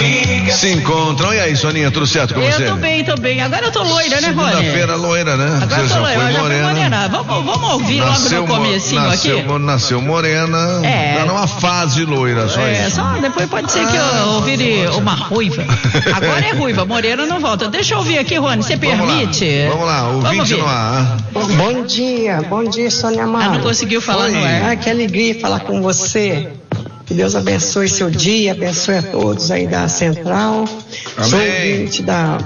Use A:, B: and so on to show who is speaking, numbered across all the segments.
A: se encontram. E aí, Soninha, tudo certo com você?
B: Eu tô bem. Agora eu tô loira, né, Rony?
A: Segunda-feira loira, né?
B: Agora eu tô loira, já fui morena. Vamos ouvir logo no comecinho aqui?
A: Nasceu morena, tá numa fase loira, só isso.
B: Só depois pode ser que eu ouvire uma ruiva. Agora é ruiva, morena não volta. Deixa eu ouvir aqui, Rony, você permite?
A: Vamos lá, ouvinte no ar.
C: Bom dia, Sônia Amaro.
B: Não conseguiu falar no ar.
C: Que alegria falar com você. Que Deus abençoe seu dia, abençoe a todos aí da Central.
A: Amém.
C: Sou ouvinte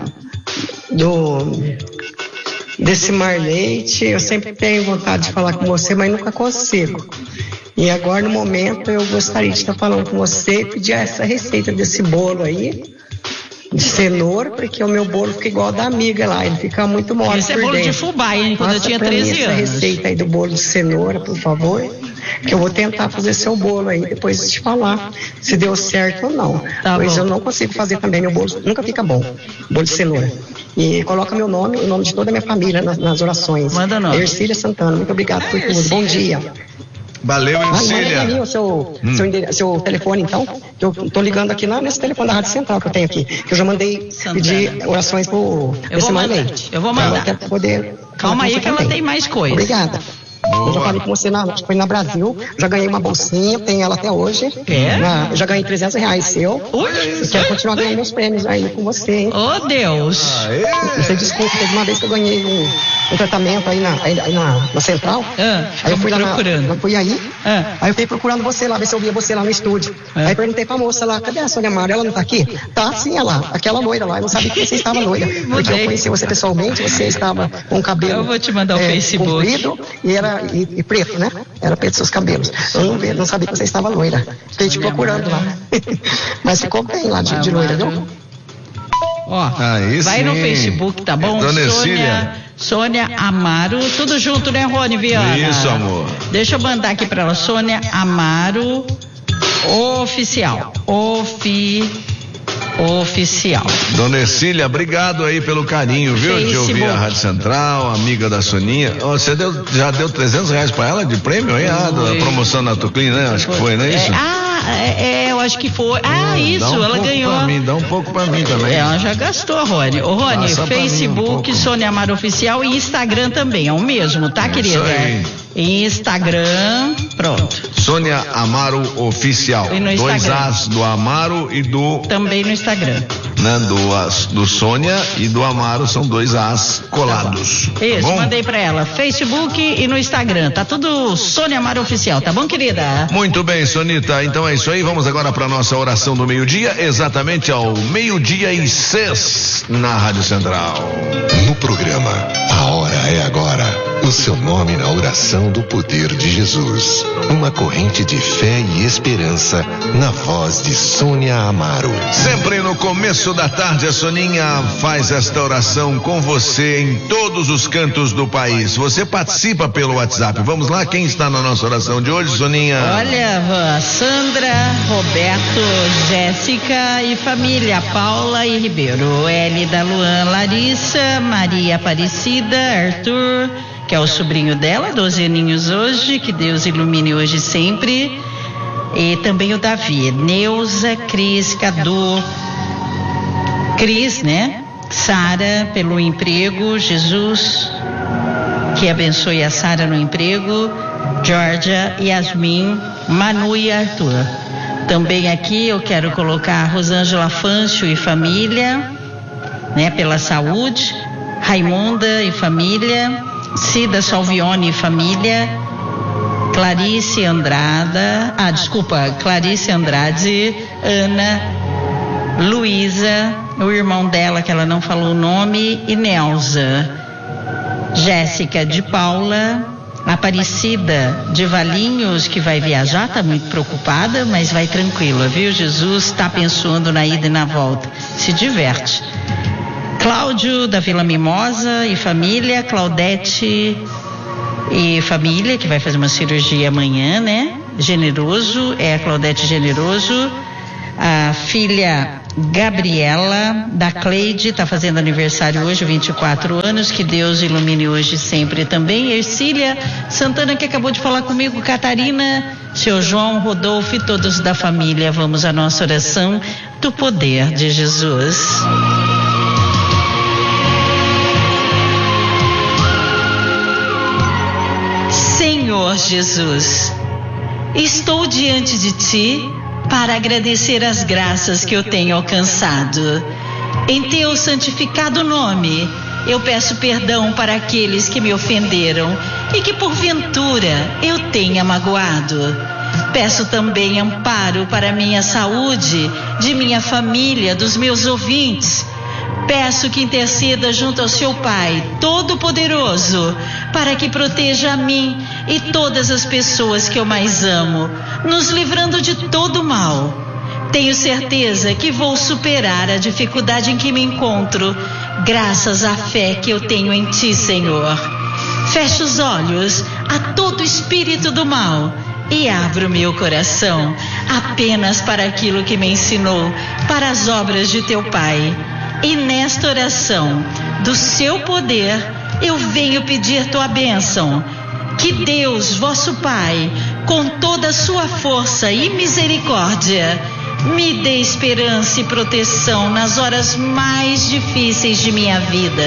C: desse Mar Leite. Eu sempre tenho vontade de falar com você, mas nunca consigo. E agora, no momento, eu gostaria de estar falando com você e pedir essa receita desse bolo aí, de cenoura, porque o meu bolo fica igual da amiga lá, ele fica muito mole por dentro.
B: Esse é bolo de fubá, hein? Quando eu tinha 13 anos.
C: Essa receita aí do bolo de cenoura, por favor, que eu vou tentar fazer seu bolo aí, depois te falar se deu certo ou não. Pois eu não consigo fazer também, meu bolo nunca fica bom, bolo de cenoura. E coloca meu nome, o nome de toda a minha família nas orações.
B: Manda nome.
C: Ercília Santana, muito obrigado por tudo. Bom dia.
A: Valeu, Ercília.
C: Manda o seu telefone, então, que eu tô ligando aqui nesse telefone da Rádio Central que eu tenho aqui, que eu já mandei pedir orações pro esse Mar Leite.
B: Eu vou mandar. Calma aí que ela tem mais coisa.
C: Obrigada. Eu já falei com você, foi na Brasil, já ganhei uma bolsinha, tenho ela até hoje. Já ganhei R$300 seu. Eu quero continuar ganhando meus prêmios aí com você, hein?
B: Oh, Deus!
C: Você desculpa, teve uma vez que eu ganhei um tratamento aí na Central. Aí eu fui lá aí eu fiquei procurando você lá, ver se eu via você lá no estúdio. Aí perguntei pra moça lá, cadê a Sônia Amaro? Ela não tá aqui? Tá, sim, ela, aquela loira lá. Eu não sabia que você estava loira. Porque eu conheci você pessoalmente, você estava com o cabelo.
B: Eu vou te mandar o Facebook.
C: Comprido, e preto, né? Era preto seus cabelos. Eu não sabia que você estava loira. Fiquei te procurando lá. Mas ficou bem lá de loira, viu?
B: Ó, vai no Facebook, tá bom?
A: Dona Ercília.
B: Sônia Amaro, tudo junto, né, Rony Viana?
A: Isso, amor.
B: Deixa eu mandar aqui pra ela, Sônia Amaro Oficial. Oficial.
A: Dona Ercília, obrigado aí pelo carinho, viu?
B: Facebook.
A: De ouvir a Rádio Central, amiga da Soninha. Você já deu R$300 pra ela de prêmio aí? Da promoção na Tuclin, né? Acho que foi, não é isso?
B: Eu acho que foi. Isso, ela ganhou.
A: Dá um pouco pra mim também.
B: Ela já gastou, Rony. Ô, Rony, Facebook, Sônia Amaro Oficial e Instagram também, é o mesmo, tá, querida?
A: Isso aí.
B: Instagram, pronto.
A: Sônia Amaro Oficial.
B: E no Instagram.
A: 2 As do Amaro e do...
B: Também no Instagram.
A: Né, do Sônia e do Amaro são 2 As colados.
B: Tá isso, mandei pra ela. Facebook e no Instagram. Tá tudo Sônia Amaro Oficial, tá bom, querida?
A: Muito bem, Sonita. Então é isso aí. Vamos agora pra nossa oração do meio-dia, exatamente ao 12:06 na Rádio Central.
D: No programa A Hora é Agora. O seu nome na oração do poder de Jesus. Uma corrente de fé e esperança na voz de Sônia Amaro.
A: Sempre no começo da tarde, a Soninha faz esta oração com você em todos os cantos do país. Você participa pelo WhatsApp. Vamos lá, quem está na nossa oração de hoje, Soninha?
B: Olha, Sandra, Roberto, Jéssica e família, Paula e Ribeiro, Elida, Luan, Larissa, Maria Aparecida, Arthur, que é o sobrinho dela, 12 aninhos hoje, que Deus ilumine hoje sempre. E também o Davi, Neuza, Cris, Cadu, Cris, né? Sara, pelo emprego, Jesus, que abençoe a Sara no emprego, Georgia, Yasmin, Manu e Arthur. Também aqui eu quero colocar a Rosângela Fâncio e família, né? Pela saúde, Raimunda e família, Cida Salvione e família, Clarice Andrade, Ana, Luísa, o irmão dela que ela não falou o nome, e Nelza, Jéssica de Paula, Aparecida de Valinhos, que vai viajar, tá muito preocupada, mas vai tranquila, viu? Jesus está abençoando na ida e na volta, se diverte. Cláudio da Vila Mimosa e família, Claudete e família, que vai fazer uma cirurgia amanhã, né? Generoso, é a Claudete Generoso. A filha Gabriela da Cleide está fazendo aniversário hoje, 24 anos, que Deus ilumine hoje sempre também. Ercília Santana, que acabou de falar comigo, Catarina, seu João, Rodolfo e todos da família. Vamos à nossa oração do poder de Jesus. Senhor Jesus, estou diante de Ti para agradecer as graças que eu tenho alcançado. Em Teu santificado nome, eu peço perdão para aqueles que me ofenderam e que porventura eu tenha magoado. Peço também amparo para minha saúde, de minha família, dos meus ouvintes. Peço que interceda junto ao Seu Pai Todo-Poderoso, para que proteja a mim e todas as pessoas que eu mais amo, nos livrando de todo mal. Tenho certeza que vou superar a dificuldade em que me encontro, graças à fé que eu tenho em Ti, Senhor. Fecho os olhos a todo espírito do mal e abro meu coração apenas para aquilo que me ensinou, para as obras de Teu Pai. E nesta oração do Seu poder, eu venho pedir Tua bênção. Que Deus, vosso Pai, com toda a sua força e misericórdia, me dê esperança e proteção nas horas mais difíceis de minha vida.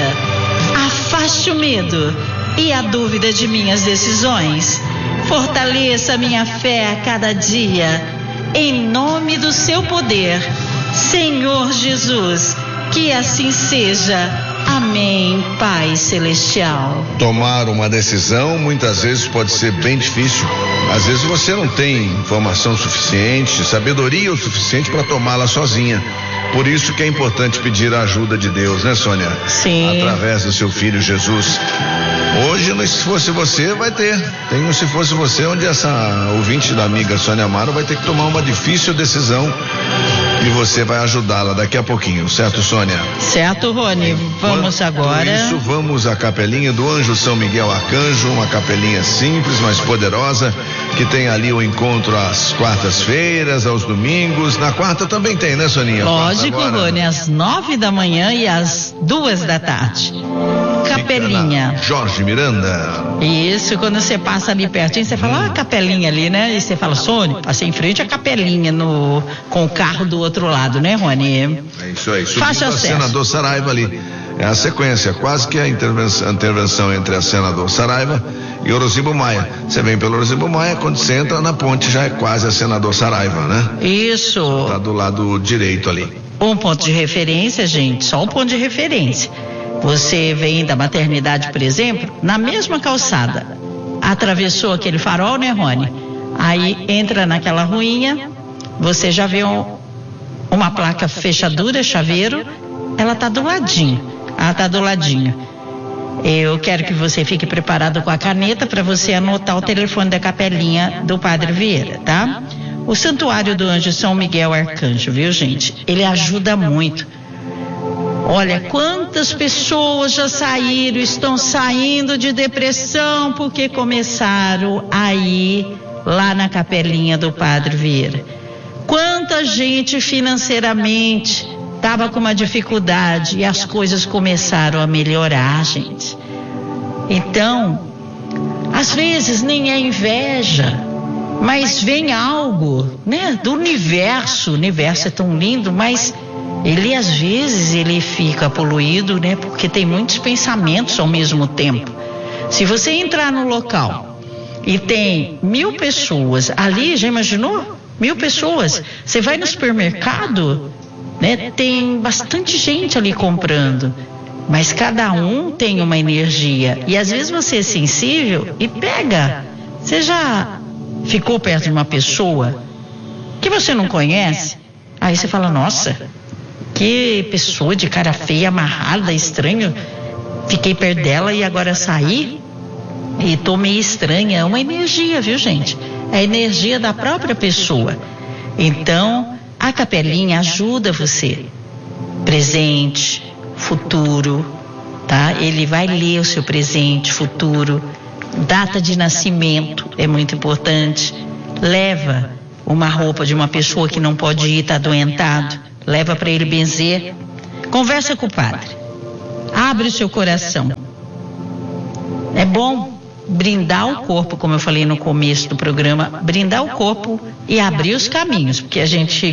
B: Afaste o medo e a dúvida de minhas decisões. Fortaleça a minha fé a cada dia. Em nome do Seu poder, Senhor Jesus, que assim seja. Amém, Pai Celestial.
A: Tomar uma decisão muitas vezes pode ser bem difícil. Às vezes você não tem informação suficiente, sabedoria o suficiente para tomá-la sozinha. Por isso que é importante pedir a ajuda de Deus, né, Sônia?
B: Sim.
A: Através do Seu Filho Jesus. Hoje, no Se Fosse Você, vai ter. Tem um Se Fosse Você, onde essa ouvinte da amiga Sônia Amaro vai ter que tomar uma difícil decisão. E você vai ajudá-la daqui a pouquinho, certo, Sônia?
B: Certo, Rony. Vamos agora.
A: Por isso, vamos à capelinha do Anjo São Miguel Arcanjo, uma capelinha simples, mas poderosa, que tem ali o encontro às quartas-feiras, aos domingos. Na quarta também tem, né, Soninha?
B: Lógico, Rony, às 9 da manhã e às 2 da tarde. Capelinha.
A: Jorge Miranda.
B: Isso, quando você passa ali pertinho, você fala, a capelinha ali, né? E você fala, Sônia, passei em frente à capelinha com o carro do outro lado, né, Rony?
A: É isso aí.
B: Faixa acesso.
A: Senador Saraiva ali. É a sequência, quase que a intervenção entre a Senador Saraiva e Orozimbo Maia. Você vem pelo Orozimbo Maia, quando você entra na ponte já é quase a Senador Saraiva, né?
B: Isso.
A: Tá do lado direito ali.
B: Um ponto de referência, gente, só um ponto de referência. Você vem da maternidade, por exemplo, na mesma calçada, atravessou aquele farol, né, Rony? Aí entra naquela ruinha, você já vê uma placa fechadura, chaveiro, ela tá do ladinho. Eu quero que você fique preparado com a caneta para você anotar o telefone da capelinha do Padre Vieira, tá? O Santuário do Anjo São Miguel Arcanjo, viu, gente? Ele ajuda muito. Olha, quantas pessoas já estão saindo de depressão porque começaram a ir lá na capelinha do Padre Vieira. Quanta gente financeiramente estava com uma dificuldade e as coisas começaram a melhorar, gente. Então, às vezes nem é inveja, mas vem algo, né, do universo. O universo é tão lindo, mas ele às vezes ele fica poluído, né, porque tem muitos pensamentos ao mesmo tempo. Se você entrar no local e tem 1.000 pessoas ali, já imaginou? 1.000 pessoas. Você vai no supermercado, né, tem bastante gente ali comprando, mas cada um tem uma energia e às vezes você é sensível e pega. Você já ficou perto de uma pessoa que você não conhece? Aí você fala, nossa, que pessoa de cara feia, amarrada, estranho. Fiquei perto dela e agora saí e tô meio estranha. É uma energia, viu, gente? É a energia da própria pessoa. Então, a capelinha ajuda você. Presente, futuro, tá? Ele vai ler o seu presente, futuro. Data de nascimento é muito importante. Leva uma roupa de uma pessoa que não pode ir, tá adoentado. Leva para ele benzer. Conversa com o padre. Abre o seu coração. É bom brindar o corpo, como eu falei no começo do programa, brindar o corpo e abrir os caminhos, porque a gente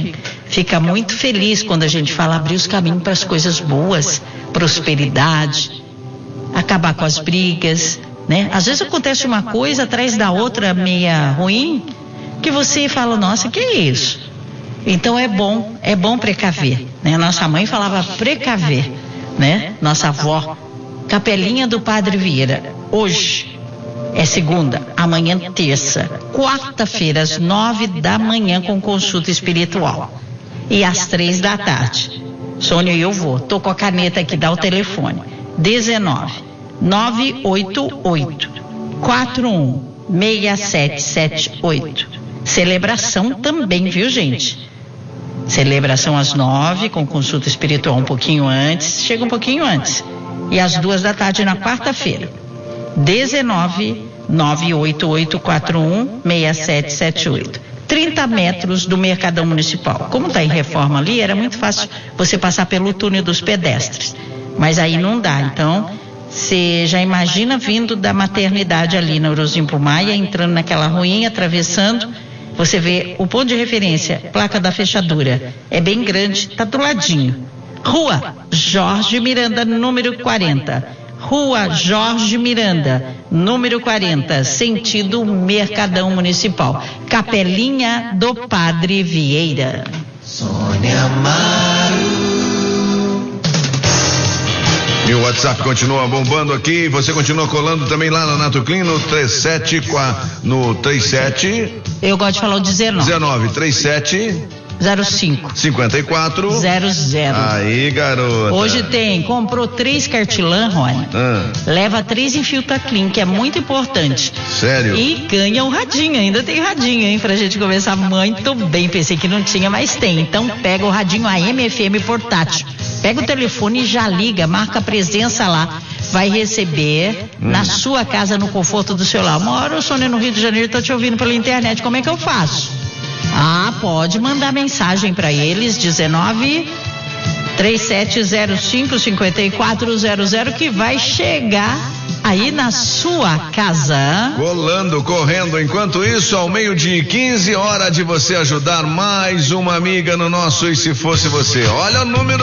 B: fica muito feliz quando a gente fala abrir os caminhos para as coisas boas, prosperidade, acabar com as brigas, né? Às vezes acontece uma coisa atrás da outra meia ruim, que você fala, nossa, que é isso? Então é bom precaver, né? Nossa mãe falava precaver, né? Nossa avó, Capelinha do Padre Vieira. Hoje é segunda, amanhã terça, quarta-feira às 9 da manhã com consulta espiritual e às 3 da tarde. Sônia e eu vou, tô com a caneta aqui, dá o telefone, 19-988-41-6778. Celebração também, viu, gente? Celebração às 9, com consulta espiritual um pouquinho antes, chega um pouquinho antes, e às 2 da tarde na quarta-feira, 19-988-41-6778. 30 metros do Mercadão Municipal. Como está em reforma ali, era muito fácil você passar pelo túnel dos pedestres. Mas aí não dá. Então, você já imagina vindo da maternidade ali na Orozimpo Maia, entrando naquela ruinha, atravessando. Você vê o ponto de referência, placa da fechadura. É bem grande, está do ladinho. Rua Jorge Miranda, número 40. Rua Jorge Miranda, número 40, sentido Mercadão Municipal. Capelinha do Padre Vieira.
A: Sônia Amaro. E o WhatsApp continua bombando aqui. Você continua colando também lá na Nato Clean no 37.
B: Eu gosto de falar o 19.
A: 37
B: 05
A: 54
B: 00.
A: Aí, garota.
B: Hoje comprou 3 cartilã, Rony. Leva 3 em Filta Clean, que é muito importante.
A: Sério?
B: E ganha um radinho, ainda tem radinho, hein, pra gente conversar muito bem. Pensei que não tinha, mas tem. Então pega o radinho AM/FM portátil. Pega o telefone e já liga, marca a presença lá. Vai receber na sua casa, no conforto do seu lar. Uma hora eu, Sônia, no Rio de Janeiro, tô te ouvindo pela internet. Como é que eu faço? Pode mandar mensagem para eles, 19-3705-5400, que vai chegar aí na sua casa.
A: Colando, correndo. Enquanto isso, ao 12:15, hora de você ajudar mais uma amiga no nosso E Se Fosse Você. Olha o número